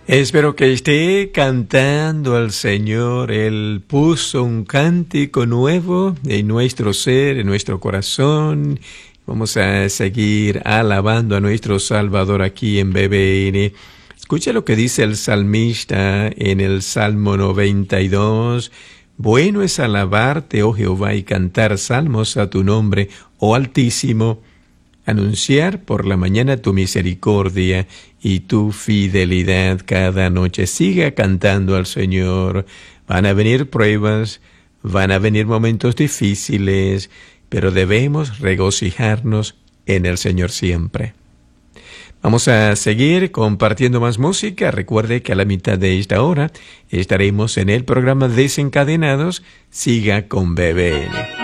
Espero que esté cantando al Señor. Él puso un cántico nuevo en nuestro ser, en nuestro corazón. Vamos a seguir alabando a nuestro Salvador aquí en BBN. Escucha lo que dice el salmista en el Salmo 92. Bueno es alabarte, oh Jehová, y cantar salmos a tu nombre, oh Altísimo. Anunciar por la mañana tu misericordia y tu fidelidad cada noche. Siga cantando al Señor. Van a venir pruebas, van a venir momentos difíciles, pero debemos regocijarnos en el Señor siempre. Vamos a seguir compartiendo más música. Recuerde que a la mitad de esta hora estaremos en el programa Desencadenados. Siga con BBN.